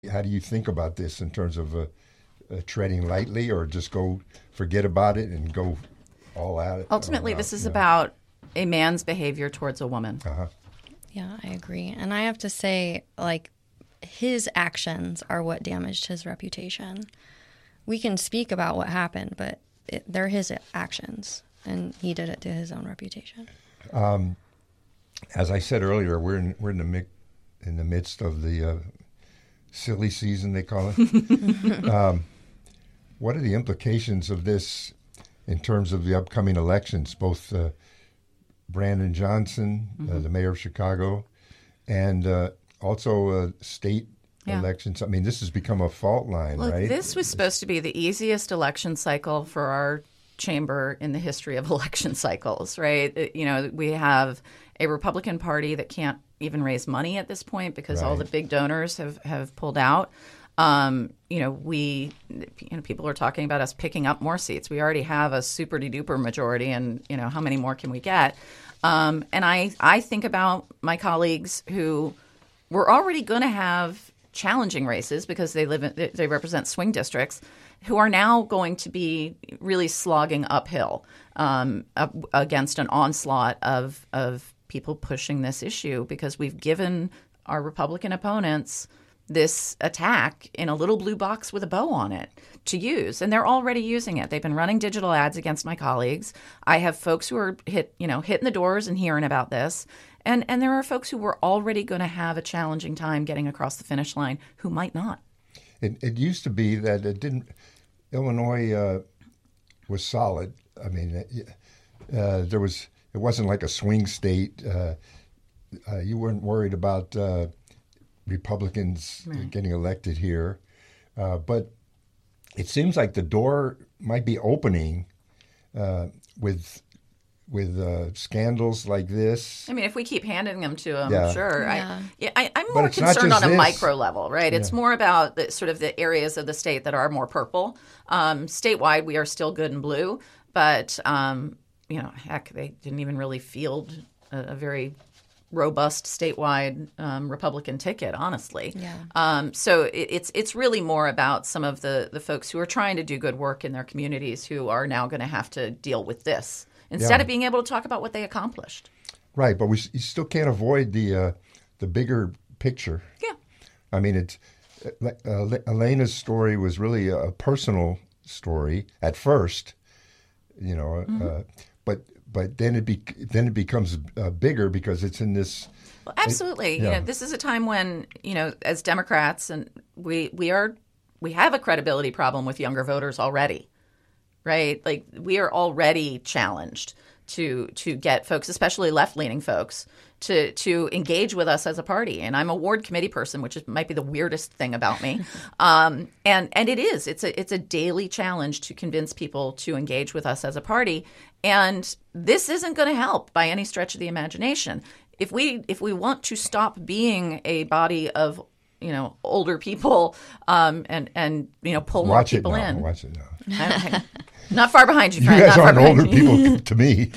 How do you think about this in terms of treading lightly, or just go forget about it and go all out? Ultimately, All out, this is you know? about a man's behavior towards a woman. Uh-huh. Yeah, I agree. And I have to say, like, his actions are what damaged his reputation. We can speak about what happened, but they're his actions, and he did it to his own reputation. As I said earlier, we're in the midst of the silly season, they call it. What are the implications of this in terms of the upcoming elections? Both Brandon Johnson, the mayor of Chicago, and also state elections. I mean, this has become a fault line, Look, right? this was supposed to be the easiest election cycle for our chamber in the history of election cycles, right? You know, we have a Republican Party that can't even raise money at this point because all the big donors have pulled out. People are talking about us picking up more seats. We already have a super duper majority, and how many more can we get? And I think about my colleagues who were already going to have challenging races because they represent swing districts, who are now going to be really slogging uphill against an onslaught of people pushing this issue, because we've given our Republican opponents this attack in a little blue box with a bow on it to use, and they're already using it. They've been running digital ads against my colleagues. I have folks who are hitting the doors and hearing about this, and there are folks who were already going to have a challenging time getting across the finish line who might not. It used to be that Illinois was solid. I mean, it wasn't like a swing state. You weren't worried about Republicans getting elected here, but it seems like the door might be opening with scandals like this. I mean, if we keep handing them to them, sure. Yeah. I'm more it's not concerned just on a this. micro level, right? It's more about sort of the areas of the state that are more purple. Statewide, we are still good and blue, but heck, they didn't even really field a very robust statewide Republican ticket, honestly. Yeah. So it's really more about some of the folks who are trying to do good work in their communities who are now going to have to deal with this instead of being able to talk about what they accomplished. Right, but you still can't avoid the bigger picture. Yeah. I mean, Elena's story was really a personal story at first, but then it becomes bigger because it's in this. Well, absolutely. This is a time when as Democrats, and we have a credibility problem with younger voters already, right? Like, we are already challenged to get folks, especially left-leaning folks, to engage with us as a party. And I'm a ward committee person, which might be the weirdest thing about me. And it is. It's a daily challenge to convince people to engage with us as a party. And this isn't going to help by any stretch of the imagination. If we want to stop being a body of older people and pull more people in. Watch it now. Not far behind you, You friend. guys Not aren't far behind older me. people to me.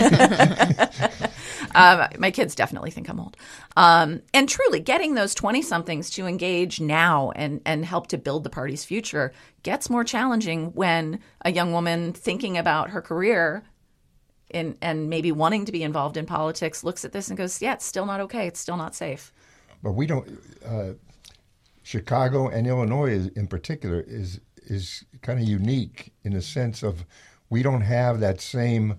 My kids definitely think I'm old. And truly, getting those 20-somethings to engage now and help to build the party's future gets more challenging when a young woman thinking about her career and maybe wanting to be involved in politics looks at this and goes, yeah, it's still not okay. It's still not safe. But we don't. Chicago and Illinois, in particular, is kind of unique in the sense of we don't have that same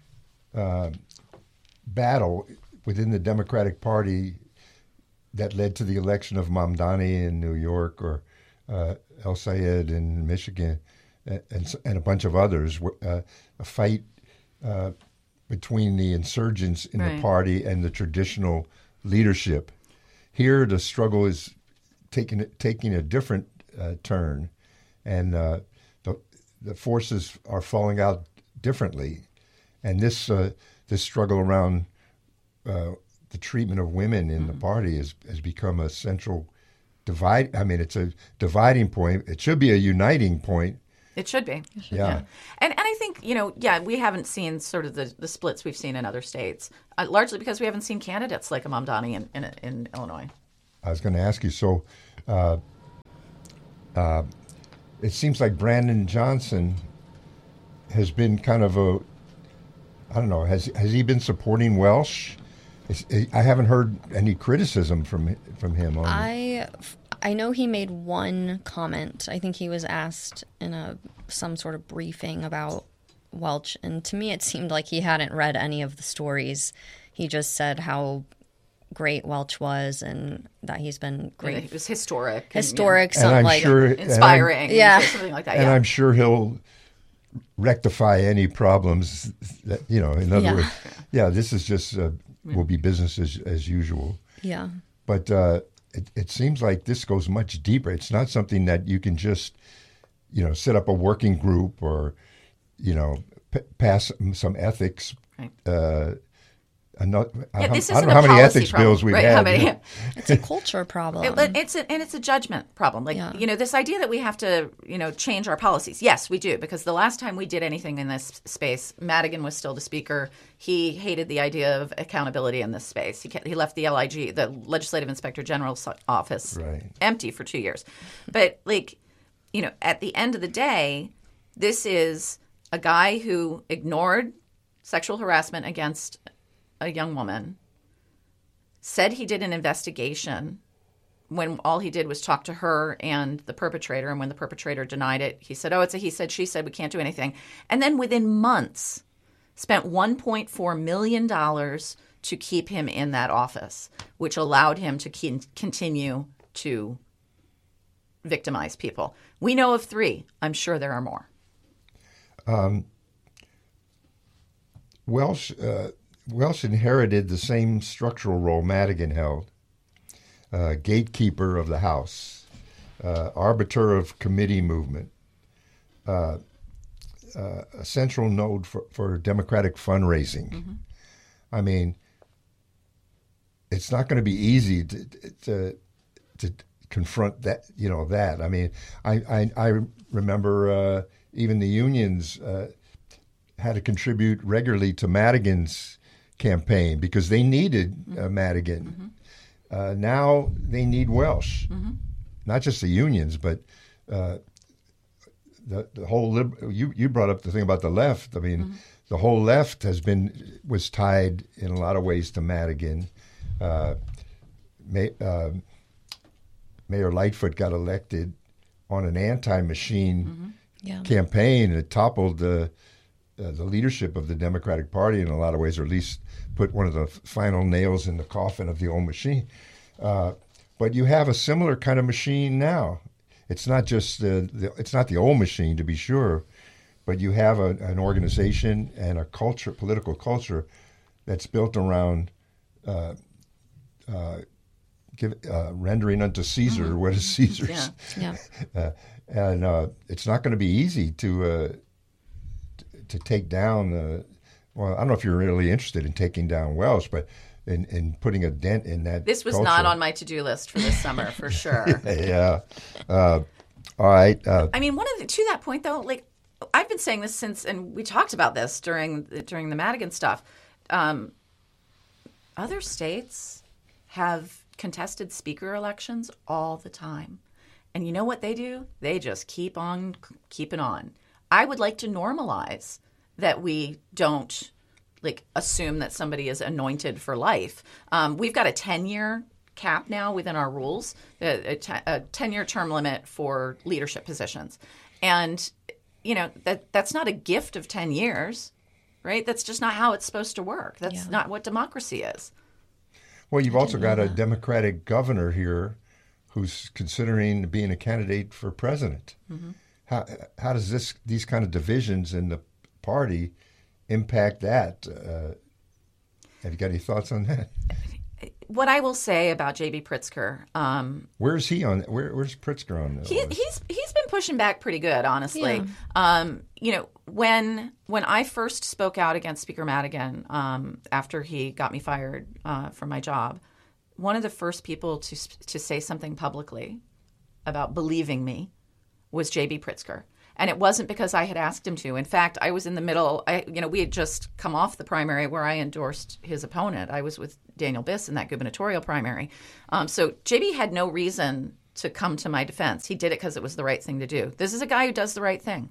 battle within the Democratic Party that led to the election of Mamdani in New York or El Sayed in Michigan and a bunch of others. A fight between the insurgents in the party and the traditional leadership. Here, the struggle is taking a different turn, and the forces are falling out differently. And this struggle around the treatment of women in the party has become a central divide. I mean, it's a dividing point. It should be a uniting point. It should be. Yeah. And I think, we haven't seen sort of the splits we've seen in other states, largely because we haven't seen candidates like a Mamdani in Illinois. I was going to ask you, so it seems like Brandon Johnson has been kind of a, I don't know, has he been supporting Welsh? I haven't heard any criticism from him on I know he made one comment. I think he was asked in some sort of briefing about Welch, and to me it seemed like he hadn't read any of the stories. He just said how great Welch was and that he's been great. It was historic. Historic, and something I'm like sure, inspiring. Yeah. Something like that. and Yeah. I'm sure he'll rectify any problems that, in other words, this is just will be business as usual. Yeah. But it seems like this goes much deeper. It's not something that you can just, set up a working group or, pass some ethics. Right. I don't this know isn't how a many policy ethics problem, bills we've right? had. How many? It's a culture problem. It's a judgment problem. Like, this idea that we have to, change our policies. Yes, we do, because the last time we did anything in this space, Madigan was still the speaker. He hated the idea of accountability in this space. He left the LIG, the Legislative Inspector General's office, empty for 2 years. But, at the end of the day, this is a guy who ignored sexual harassment against a young woman, said he did an investigation when all he did was talk to her and the perpetrator. And when the perpetrator denied it, he said, it's a he said, she said, we can't do anything. And then within months, spent $1.4 million to keep him in that office, which allowed him to continue to victimize people. We know of 3. I'm sure there are more. Welsh inherited the same structural role Madigan held: gatekeeper of the House, arbiter of committee movement, a central node for Democratic fundraising. Mm-hmm. I mean, it's not going to be easy to confront that. That. I mean, I remember even the unions had to contribute regularly to Madigan's campaign because they needed Madigan. Mm-hmm. Now they need Welsh, not just the unions, but the whole. You brought up the thing about the left. I mean, the whole left was tied in a lot of ways to Madigan. Mayor Lightfoot got elected on an anti-machine campaign, and it toppled the leadership of the Democratic Party in a lot of ways, or at least put one of the final nails in the coffin of the old machine. But you have a similar kind of machine now. It's not just it's not the old machine, to be sure, but you have an organization and a culture, political culture, that's built around rendering unto Caesar what is Caesar's. Yeah. And it's not going to be easy to take down. Well, I don't know if you're really interested in taking down Welsh, but in putting a dent in that. This was culture. not on my to-do list for this summer, for sure. Yeah. All right. I mean, to that point though, like I've been saying this since, and we talked about this during the Madigan stuff. Other states have contested speaker elections all the time, and you know what they do? They just keep on keeping on. I would like to normalize that we don't assume that somebody is anointed for life. We've got a 10-year cap now within our rules, a 10-year term limit for leadership positions. And, that's not a gift of 10 years, right? That's just not how it's supposed to work. That's not what democracy is. Well, you've also got a Democratic governor here who's considering being a candidate for president. Mm-hmm. How does these kind of divisions in the party impact that? Have you got any thoughts on that? What I will say about J.B. Pritzker, where's he on? Where's Pritzker on? He's been pushing back pretty good, honestly. Yeah. When I first spoke out against Speaker Madigan after he got me fired from my job, one of the first people to say something publicly about believing me was J.B. Pritzker. And it wasn't because I had asked him to. In fact, I was in the middle. We had just come off the primary where I endorsed his opponent. I was with Daniel Biss in that gubernatorial primary. So JB had no reason to come to my defense. He did it because it was the right thing to do. This is a guy who does the right thing.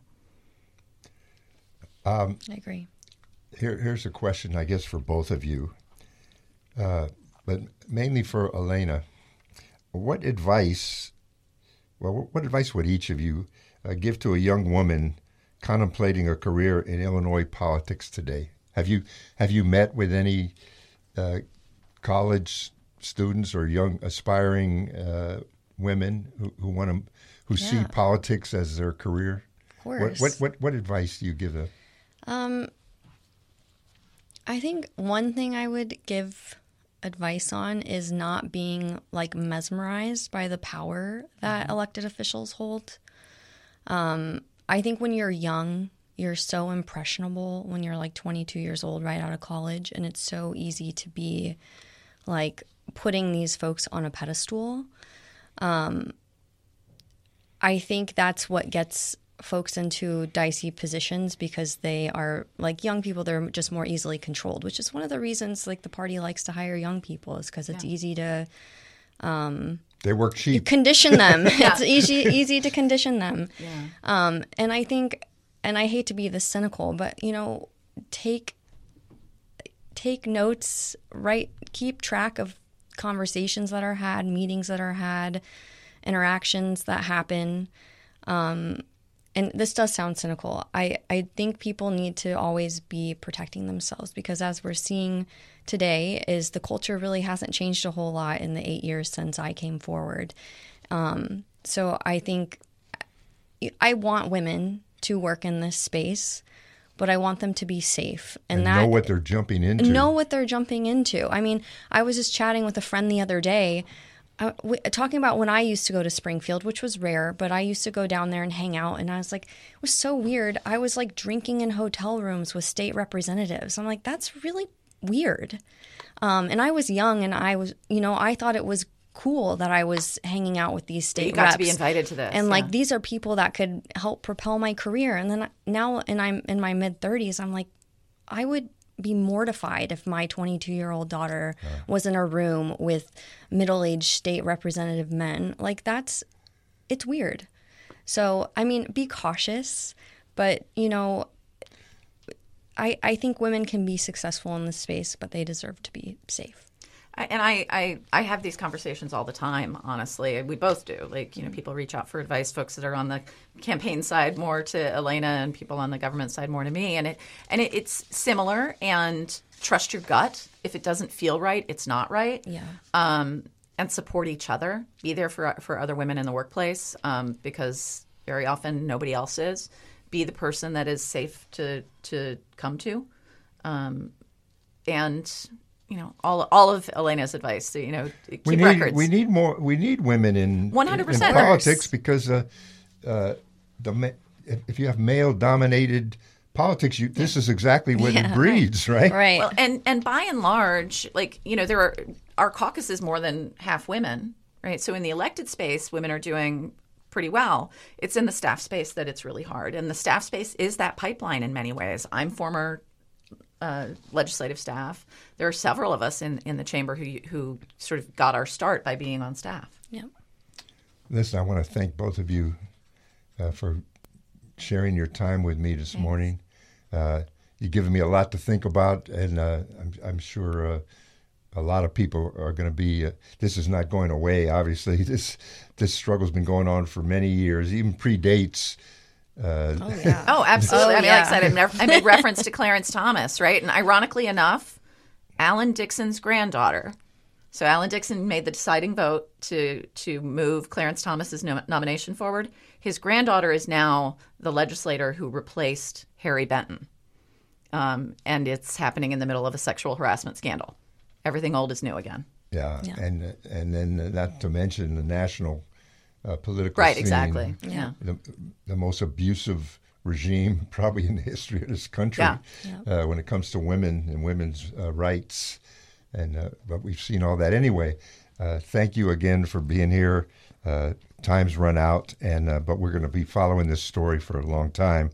I agree. Here's a question, I guess, for both of you, but mainly for Elena. What advice would each of you give to a young woman contemplating a career in Illinois politics today? Have you met with any college students or young aspiring women who see politics as their career? Of course. What advice do you give them? I think one thing I would give advice on is not being like mesmerized by the power that elected officials hold. I think when you're young, you're so impressionable when you're like 22 years old, right out of college, and it's so easy to be like putting these folks on a pedestal. I think that's what gets folks into dicey positions because they are like young people. They're just more easily controlled, which is one of the reasons like the party likes to hire young people is because it's easy to they work cheap. Condition them. It's easy to condition them. Yeah. And I think, and I hate to be this cynical, but take notes, keep track of conversations that are had, meetings that are had, interactions that happen. And this does sound cynical. I think people need to always be protecting themselves because as we're seeing today is the culture really hasn't changed a whole lot in the 8 years since I came forward. So I think I want women to work in this space, but I want them to be safe. And know what they're jumping into. Know what they're jumping into. I mean, I was just chatting with a friend the other day talking about when I used to go to Springfield, which was rare, but I used to go down there and hang out. And I was like, it was so weird. I was like drinking in hotel rooms with state representatives. I'm like, that's really weird. And I was young and I was, I thought it was cool that I was hanging out with these state reps. You got to be invited to this. And like, these are people that could help propel my career. And then now, and I'm in my mid 30s, I'm like, I would be mortified if my 22-year-old daughter was in a room with middle-aged state representative men. Like it's weird. So, I mean, be cautious, but I think women can be successful in this space, but they deserve to be safe. I have these conversations all the time, honestly. We both do. Like, people reach out for advice, folks that are on the campaign side more to Elena and people on the government side more to me. And it's similar. And trust your gut. If it doesn't feel right, it's not right. Yeah. And support each other. Be there for other women in the workplace because very often nobody else is. Be the person that is safe to come to. And all of Elena's advice. So, keep records. We need more. We need women in 100% in politics because if you have male-dominated politics, this is exactly what it breeds, right? Right. Well, and by and large, our caucus is more than half women, right? So in the elected space, women are doing pretty well. It's in the staff space that it's really hard, and the staff space is that pipeline in many ways. I'm former legislative staff. There are several of us in the chamber who sort of got our start by being on staff. Yeah. Listen, I want to thank both of you for sharing your time with me this morning. You've given me a lot to think about, and I'm sure a lot of people are going to be. This is not going away. Obviously, this struggle's been going on for many years, even predates. Oh, absolutely. Like I said, I made reference to Clarence Thomas, right? And ironically enough, Alan Dixon's granddaughter. So Alan Dixon made the deciding vote to move Clarence Thomas's nomination forward. His granddaughter is now the legislator who replaced Harry Benton. And it's happening in the middle of a sexual harassment scandal. Everything old is new again. Yeah. And then not to mention the national political right, scene. Exactly. Yeah. The most abusive regime probably in the history of this country when it comes to women and women's rights. But we've seen all that anyway. Thank you again for being here. Time's run out, but we're going to be following this story for a long time.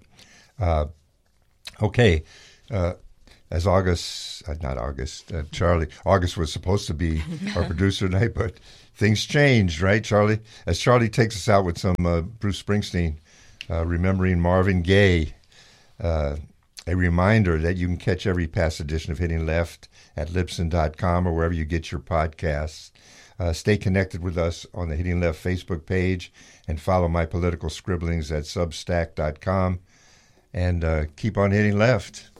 Okay. As August was supposed to be our producer tonight, but things changed, right, Charlie? As Charlie takes us out with some Bruce Springsteen, remembering Marvin Gaye, a reminder that you can catch every past edition of Hitting Left at Libsyn.com or wherever you get your podcasts. Stay connected with us on the Hitting Left Facebook page and follow my political scribblings at Substack.com. And keep on hitting left.